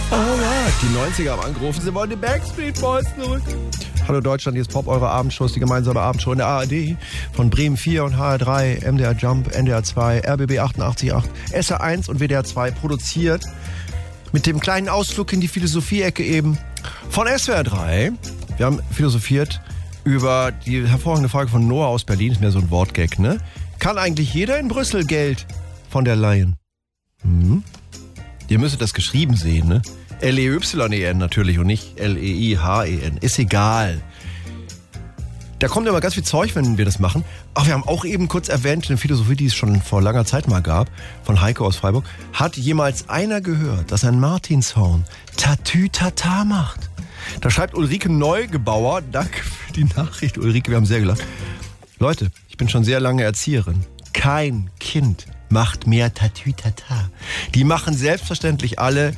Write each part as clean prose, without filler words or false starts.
Alright, die 90er haben angerufen, sie wollen die Backstreet Boys zurück. Hallo Deutschland, hier ist Pop, eure Abendshow, die gemeinsame Abendshow in der ARD von Bremen 4 und HR3, MDR Jump, NDR 2, RBB 88.8, SR1 und WDR 2 produziert mit dem kleinen Ausflug in die Philosophie-Ecke eben von SWR 3. Wir haben philosophiert über die hervorragende Frage von Noah aus Berlin, ist mehr so ein Wortgag, ne? Kann eigentlich jeder in Brüssel Geld von der leihen? Ihr müsstet das geschrieben sehen, ne? L-E-Y-E-N natürlich und nicht L-E-I-H-E-N. Ist egal. Da kommt immer ganz viel Zeug, wenn wir das machen. Ach, wir haben auch eben kurz erwähnt, eine Philosophie, die es schon vor langer Zeit mal gab, von Heiko aus Freiburg. Hat jemals einer gehört, dass ein Martinshorn Tatütata macht? Da schreibt Ulrike Neugebauer, danke für die Nachricht, Ulrike, wir haben sehr gelacht. Leute, ich bin schon sehr lange Erzieherin. Kein Kind macht mehr Tatütata. Die machen selbstverständlich alle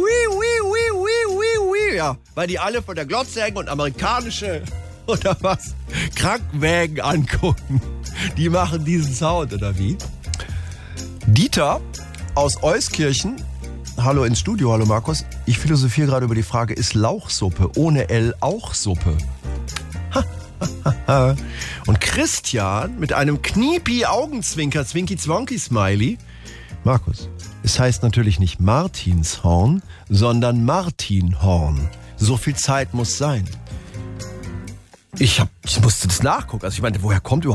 ja, weil die alle von der Glotze hängen und amerikanische oder was Krankenwägen angucken. Die machen diesen Sound, oder wie? Dieter aus Euskirchen, hallo ins Studio, hallo Markus. Ich philosophiere gerade über die Frage, ist Lauchsuppe ohne L auch Suppe? Und Christian mit einem Kniepi-Augenzwinker, Zwinki-Zwonki-Smiley. Markus, es heißt natürlich nicht Martinshorn, sondern Martinhorn. So viel Zeit muss sein. Ich musste das nachgucken. Also ich meinte, woher kommt überhaupt